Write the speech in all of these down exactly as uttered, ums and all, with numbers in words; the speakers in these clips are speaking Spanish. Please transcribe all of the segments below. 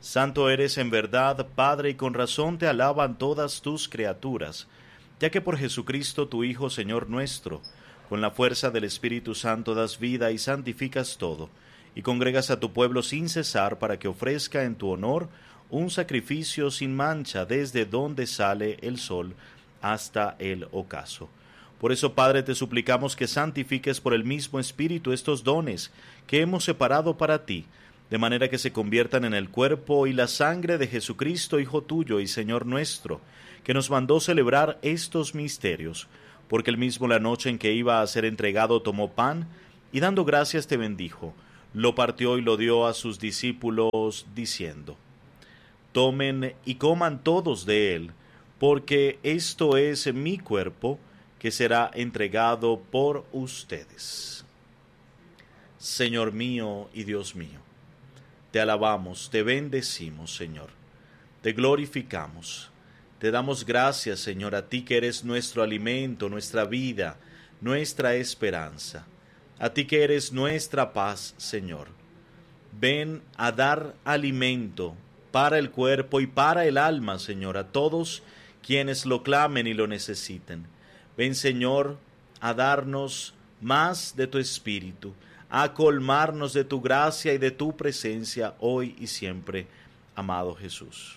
Santo eres en verdad, Padre, y con razón te alaban todas tus criaturas, ya que por Jesucristo tu Hijo, Señor nuestro, con la fuerza del Espíritu Santo das vida y santificas todo, y congregas a tu pueblo sin cesar para que ofrezca en tu honor un sacrificio sin mancha desde donde sale el sol hasta el ocaso. Por eso, Padre, te suplicamos que santifiques por el mismo Espíritu estos dones que hemos separado para ti, de manera que se conviertan en el cuerpo y la sangre de Jesucristo, Hijo tuyo y Señor nuestro, que nos mandó celebrar estos misterios, porque él mismo la noche en que iba a ser entregado tomó pan, y dando gracias te bendijo, lo partió y lo dio a sus discípulos, diciendo: Tomen y coman todos de él, porque esto es mi cuerpo, que será entregado por ustedes. Señor mío y Dios mío, te alabamos, te bendecimos, Señor, te glorificamos, te damos gracias, Señor, a ti que eres nuestro alimento, nuestra vida, nuestra esperanza, a ti que eres nuestra paz, Señor. Ven a dar alimento para el cuerpo y para el alma, Señor, a todos quienes lo clamen y lo necesiten. Ven, Señor, a darnos más de tu Espíritu, a colmarnos de tu gracia y de tu presencia hoy y siempre, amado Jesús.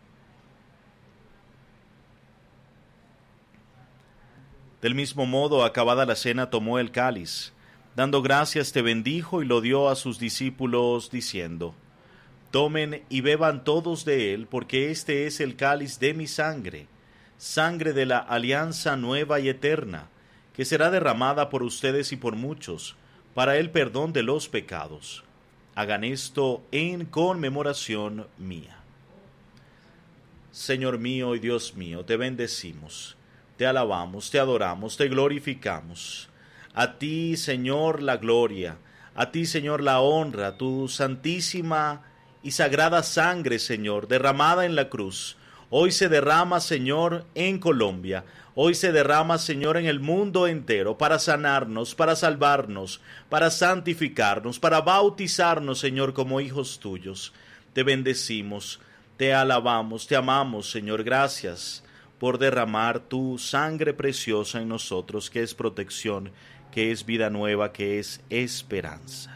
Del mismo modo, acabada la cena, tomó el cáliz, dando gracias te bendijo y lo dio a sus discípulos, diciendo: Tomen y beban todos de él, porque este es el cáliz de mi sangre, sangre de la alianza nueva y eterna, que será derramada por ustedes y por muchos, para el perdón de los pecados. Hagan esto en conmemoración mía. Señor mío y Dios mío, te bendecimos, te alabamos, te adoramos, te glorificamos. A ti, Señor, la gloria, a ti, Señor, la honra, tu santísima y sagrada sangre, Señor, derramada en la cruz. Hoy se derrama, Señor, en Colombia. Hoy se derrama, Señor, en el mundo entero, para sanarnos, para salvarnos, para santificarnos, para bautizarnos, Señor, como hijos tuyos. Te bendecimos, te alabamos, te amamos, Señor. Gracias por derramar tu sangre preciosa en nosotros, que es protección, que es vida nueva, que es esperanza.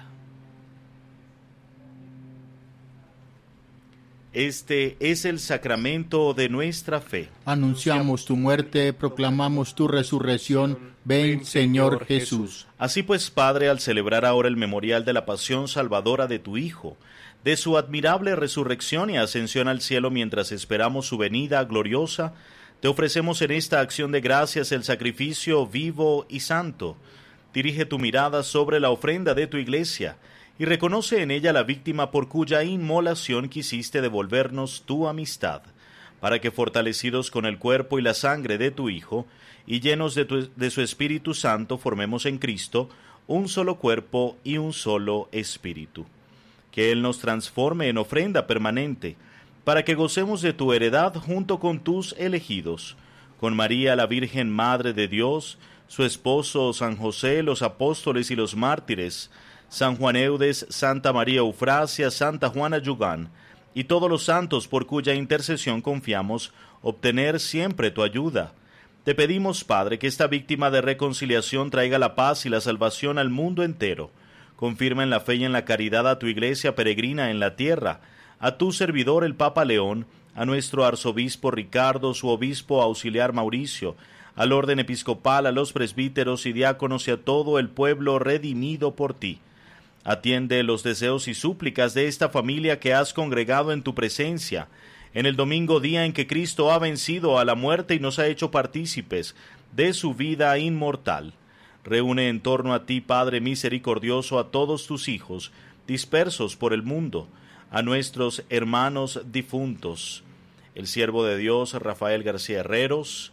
Este es el sacramento de nuestra fe. Anunciamos tu muerte, proclamamos tu resurrección. Ven, Señor Jesús. Así pues, Padre, al celebrar ahora el memorial de la pasión salvadora de tu Hijo, de su admirable resurrección y ascensión al cielo mientras esperamos su venida gloriosa, te ofrecemos en esta acción de gracias el sacrificio vivo y santo. Dirige tu mirada sobre la ofrenda de tu Iglesia, y reconoce en ella la víctima por cuya inmolación quisiste devolvernos tu amistad, para que fortalecidos con el cuerpo y la sangre de tu Hijo, y llenos de, tu, de su Espíritu Santo, formemos en Cristo un solo cuerpo y un solo Espíritu. Que Él nos transforme en ofrenda permanente, para que gocemos de tu heredad junto con tus elegidos, con María la Virgen Madre de Dios, su esposo San José, los apóstoles y los mártires, San Juan Eudes, Santa María Eufrasia, Santa Juana Yugán, y todos los santos por cuya intercesión confiamos obtener siempre tu ayuda. Te pedimos, Padre, que esta víctima de reconciliación traiga la paz y la salvación al mundo entero. Confirma en la fe y en la caridad a tu Iglesia peregrina en la tierra, a tu servidor el Papa León, a nuestro arzobispo Ricardo, su obispo auxiliar Mauricio, al orden episcopal, a los presbíteros y diáconos y a todo el pueblo redimido por ti. Atiende los deseos y súplicas de esta familia que has congregado en tu presencia, en el domingo día en que Cristo ha vencido a la muerte y nos ha hecho partícipes de su vida inmortal. Reúne en torno a ti, Padre misericordioso, a todos tus hijos, dispersos por el mundo, a nuestros hermanos difuntos, el siervo de Dios Rafael García Herreros.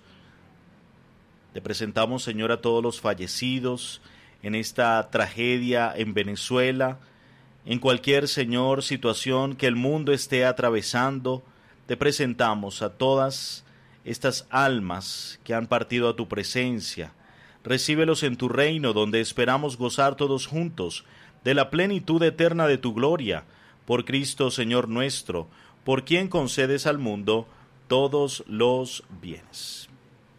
Te presentamos, Señor, a todos los fallecidos en esta tragedia en Venezuela, en cualquier, Señor, situación que el mundo esté atravesando. Te presentamos a todas estas almas que han partido a tu presencia. Recíbelos en tu reino, donde esperamos gozar todos juntos de la plenitud eterna de tu gloria. Por Cristo, Señor nuestro, por quien concedes al mundo todos los bienes.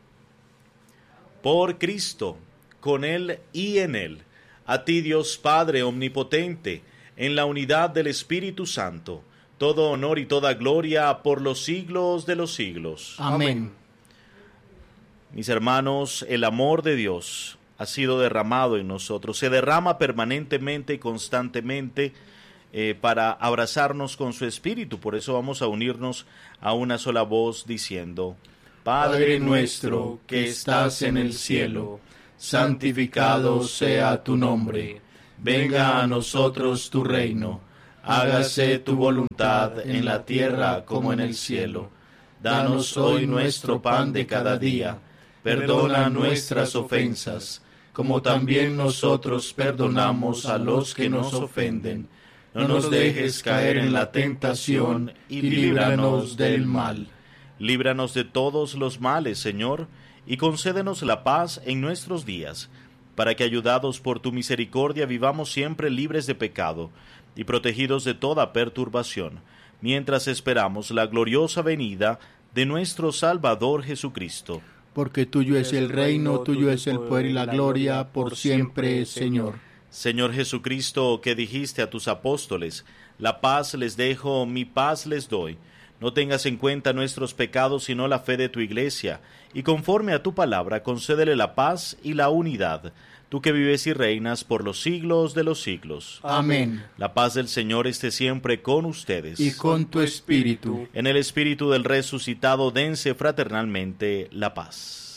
Por Cristo, con Él y en Él, a ti Dios Padre omnipotente, en la unidad del Espíritu Santo, todo honor y toda gloria por los siglos de los siglos. Amén. Mis hermanos, el amor de Dios ha sido derramado en nosotros, se derrama permanentemente y constantemente eh, para abrazarnos con su Espíritu. Por eso vamos a unirnos a una sola voz diciendo: Padre nuestro que estás en el cielo, santificado sea tu nombre. Venga a nosotros tu reino. Hágase tu voluntad en la tierra como en el cielo. Danos hoy nuestro pan de cada día. Perdona nuestras ofensas, como también nosotros perdonamos a los que nos ofenden. No nos dejes caer en la tentación y líbranos del mal. Líbranos de todos los males, Señor, y concédenos la paz en nuestros días, para que, ayudados por tu misericordia, vivamos siempre libres de pecado y protegidos de toda perturbación, mientras esperamos la gloriosa venida de nuestro Salvador Jesucristo. Porque tuyo es el reino, tuyo es el poder y la gloria, por siempre, Señor. Señor Jesucristo, que dijiste a tus apóstoles: la paz les dejo, mi paz les doy. No tengas en cuenta nuestros pecados, sino la fe de tu Iglesia, y conforme a tu palabra, concédele la paz y la unidad, tú que vives y reinas por los siglos de los siglos. Amén. La paz del Señor esté siempre con ustedes. Y con tu espíritu. En el espíritu del resucitado, dense fraternalmente la paz.